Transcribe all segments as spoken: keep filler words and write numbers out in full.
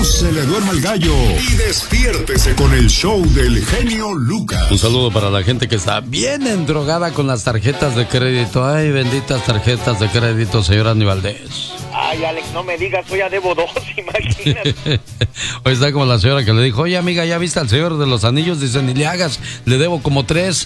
se le duerma el gallo y despiértese con el show del genio Lucas. Un saludo para la gente que está bien endrogada con las tarjetas de crédito. Ay, benditas tarjetas de crédito, señor Andy Valdés. Ay, Alex, no me digas, hoy ya debo dos, imagínate. Hoy está como la señora que le dijo, oye, amiga, ¿ya viste al Señor de los Anillos? Dice, ni le hagas, le debo como tres.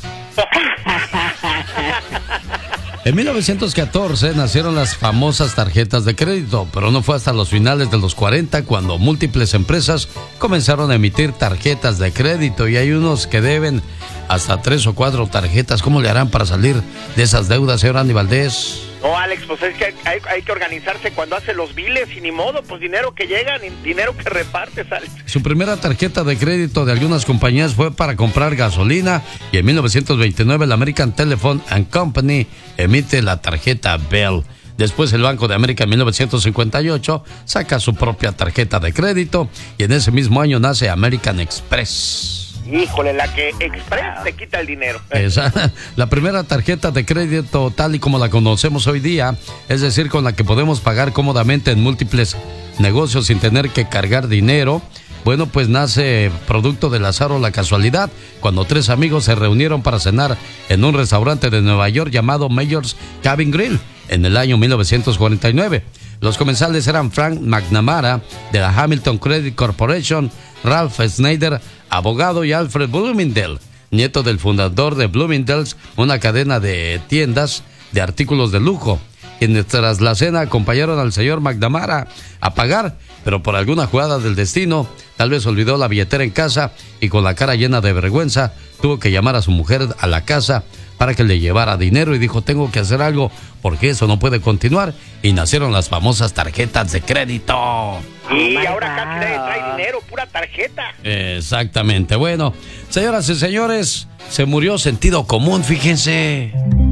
En mil novecientos catorce nacieron las famosas tarjetas de crédito, pero no fue hasta los finales de los cuarenta cuando múltiples empresas comenzaron a emitir tarjetas de crédito y hay unos que deben hasta tres o cuatro tarjetas. ¿Cómo le harán para salir de esas deudas, señor Andy Valdés? No, Alex, pues es que hay, hay que organizarse cuando hace los biles y ni modo, pues dinero que llega, ni dinero que repartes, Alex. Su primera tarjeta de crédito de algunas compañías fue para comprar gasolina y en mil novecientos veintinueve la American Telephone and Company emite la tarjeta Bell. Después el Banco de América en mil novecientos cincuenta y ocho saca su propia tarjeta de crédito y en ese mismo año nace American Express. Híjole, la que Express te quita el dinero. Esa, la primera tarjeta de crédito tal y como la conocemos hoy día, es decir, con la que podemos pagar cómodamente en múltiples negocios sin tener que cargar dinero. Bueno, pues nace producto del azar o la casualidad, cuando tres amigos se reunieron para cenar en un restaurante de Nueva York llamado Mayor's Cabin Grill en el año mil novecientos cuarenta y nueve. Los comensales eran Frank McNamara de la Hamilton Credit Corporation, Ralph Snyder, abogado, y Alfred Bloomingdale, nieto del fundador de Bloomingdale's, una cadena de tiendas de artículos de lujo, quienes tras la cena acompañaron al señor McNamara a pagar, pero por alguna jugada del destino, tal vez olvidó la billetera en casa y con la cara llena de vergüenza tuvo que llamar a su mujer a la casa para que le llevara dinero y dijo, tengo que hacer algo porque eso no puede continuar, y nacieron las famosas tarjetas de crédito. Y oh ahora casi nadie trae dinero, pura tarjeta. Exactamente. Bueno, señoras y señores, se murió sentido común, fíjense.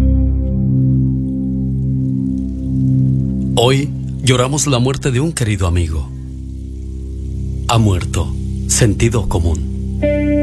Hoy lloramos la muerte de un querido amigo. Ha muerto sentido común.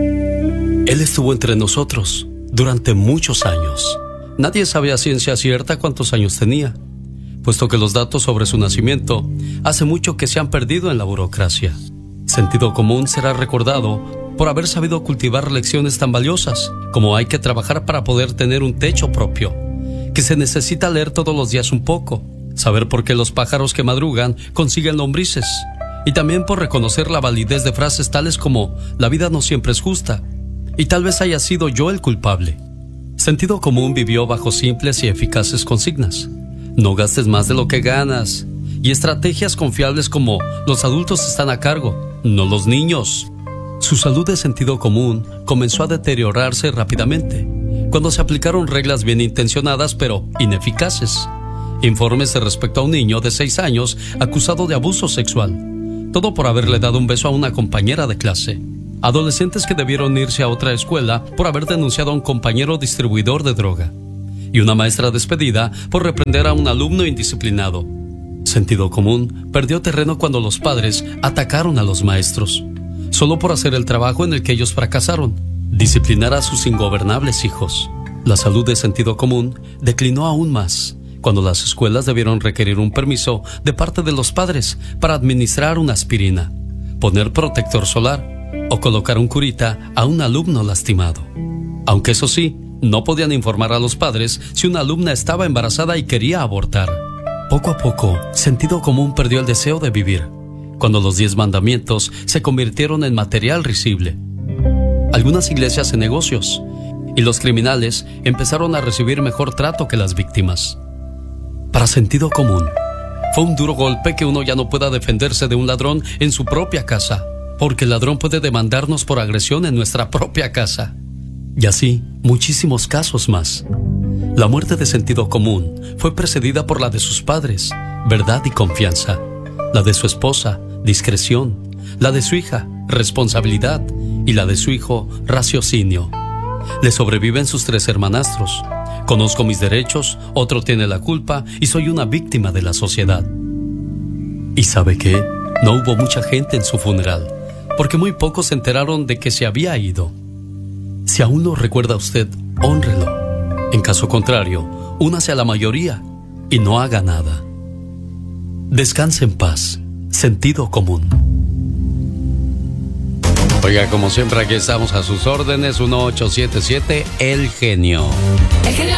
Él estuvo entre nosotros durante muchos años. Nadie sabe a ciencia cierta cuántos años tenía, puesto que los datos sobre su nacimiento hace mucho que se han perdido en la burocracia. Sentido común será recordado por haber sabido cultivar lecciones tan valiosas como hay que trabajar para poder tener un techo propio, que se necesita leer todos los días un poco, saber por qué los pájaros que madrugan consiguen lombrices, y también por reconocer la validez de frases tales como la vida no siempre es justa, y tal vez haya sido yo el culpable. Sentido común vivió bajo simples y eficaces consignas: no gastes más de lo que ganas, y estrategias confiables como los adultos están a cargo, no los niños. Su salud de sentido común comenzó a deteriorarse rápidamente cuando se aplicaron reglas bien intencionadas pero ineficaces. Informes respecto a un niño de seis años acusado de abuso sexual, todo por haberle dado un beso a una compañera de clase. Adolescentes que debieron irse a otra escuela por haber denunciado a un compañero distribuidor de droga. Y una maestra despedida por reprender a un alumno indisciplinado. Sentido común perdió terreno cuando los padres atacaron a los maestros, solo por hacer el trabajo en el que ellos fracasaron: disciplinar a sus ingobernables hijos. La salud de sentido común declinó aún más cuando las escuelas debieron requerir un permiso de parte de los padres para administrar una aspirina, poner protector solar o colocar un curita a un alumno lastimado. Aunque eso sí, no podían informar a los padres si una alumna estaba embarazada y quería abortar. Poco a poco, sentido común perdió el deseo de vivir, cuando los diez mandamientos se convirtieron en material risible. Algunas iglesias en negocios, y los criminales empezaron a recibir mejor trato que las víctimas. Para sentido común, fue un duro golpe que uno ya no pueda defenderse de un ladrón en su propia casa, porque el ladrón puede demandarnos por agresión en nuestra propia casa. Y así, muchísimos casos más. La muerte de sentido común fue precedida por la de sus padres, verdad y confianza; la de su esposa, discreción; la de su hija, responsabilidad; y la de su hijo, raciocinio. Le sobreviven sus tres hermanastros: conozco mis derechos, otro tiene la culpa y soy una víctima de la sociedad. ¿Y sabe qué? No hubo mucha gente en su funeral, porque muy pocos se enteraron de que se había ido. Si aún lo recuerda usted, hónrelo. En caso contrario, únase a la mayoría y no haga nada. Descanse en paz. Sentido común. Oiga, como siempre, aquí estamos a sus órdenes, uno ocho siete siete, El Genio. El genio